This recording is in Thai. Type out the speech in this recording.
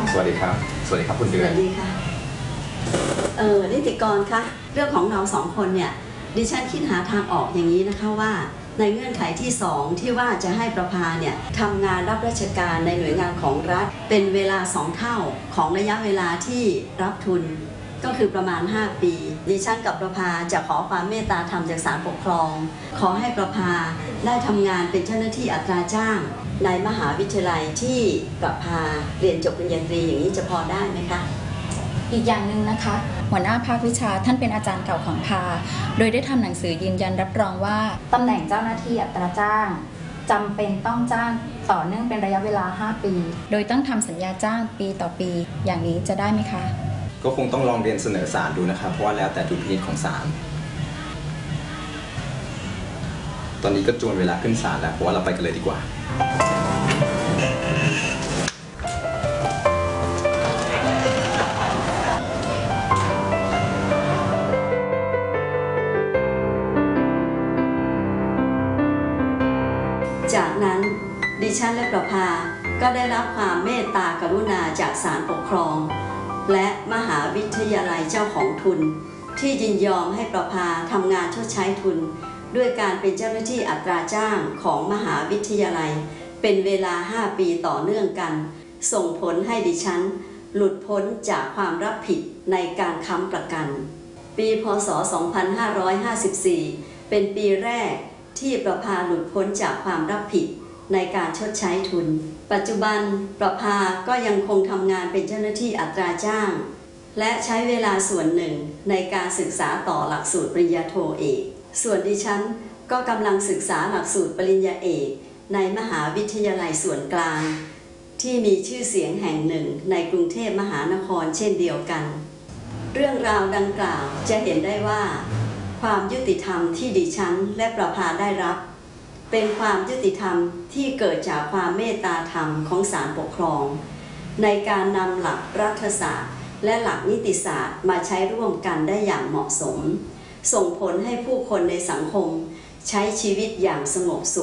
สวัสดีครับคุณเดือนสวัสดีค่ะนิติกรคะเรื่องของเรา2 คนเนี่ยดิฉันคิดหาทางออกอย่างนี้นะคะว่าในเงื่อนไขที่2ที่ว่าจะให้ประภาเนี่ยทำงานรับราชการในหน่วยงานของรัฐเป็นเวลา2 เท่าของระยะเวลาที่รับทุนก็คือประมาณ5 ปีดิฉันกับประภาจะขอความเมตตาธรรมจากศาลปกครองขอให้ประภาได้ทำงานเป็นเจ้าหน้าที่อัตราจ้างในมหาวิทยาลัยที่ประภาเรียนจบปริญญาตรีอย่างนี้จะพอได้ไหมคะอีกอย่างหนึ่งนะคะหัวหน้าภาควิชาท่านเป็นอาจารย์เก่าของภาโดยได้ทำหนังสือยืนยันรับรองว่าตำแหน่งเจ้าหน้าที่อัตราจ้างจำเป็นต้องจ้างต่อเนื่องเป็นระยะเวลา5 ปีโดยต้องทำสัญญาจ้างปีต่อปีอย่างนี้จะได้ไหมคะก็คงต้องลองเรียนเสนอศาลดูนะครับเพราะว่าแล้วแต่ดุลพินิจของศาลตอนนี้ก็จวนเวลาขึ้นศาลแล้วเพราะว่าเราไปกันเลยดีกว่าจากนั้นดิฉันและประภาก็ได้รับความเมตตากรุณาจากศาลปกครองและมหาวิทยาลัยเจ้าของทุนที่ยินยอมให้ประภาทำงานชดใช้ทุนด้วยการเป็นเจ้าหน้าที่อัตราจ้างของมหาวิทยาลัยเป็นเวลา5 ปีต่อเนื่องกันส่งผลให้ดิฉันหลุดพ้นจากความรับผิดในการค้ำประกันปีพ.ศ. 2554เป็นปีแรกที่ประภาหลุดพ้นจากความรับผิดในการชดใช้ทุนปัจจุบันประภาก็ยังคงทำงานเป็นเจ้าหน้าที่อัตราจ้างและใช้เวลาส่วนหนึ่งในการศึกษาต่อหลักสูตรปริญญาโทเอกส่วนดิฉันก็กำลังศึกษาหลักสูตรปริญญาเอกในมหาวิทยาลัยส่วนกลางที่มีชื่อเสียงแห่งหนึ่งในกรุงเทพมหานครเช่นเดียวกันเรื่องราวดังกล่าวจะเห็นได้ว่าความยุติธรรมที่ดิฉันและประภาได้รับเป็นความยุติธรรมที่เกิดจากความเมตตาธรรมของศาลปกครองในการนำหลักรัฐศาสตร์และหลักนิติศาสตร์มาใช้ร่วมกันได้อย่างเหมาะสมส่งผลให้ผู้คนในสังคมใช้ชีวิตอย่างสงบสุข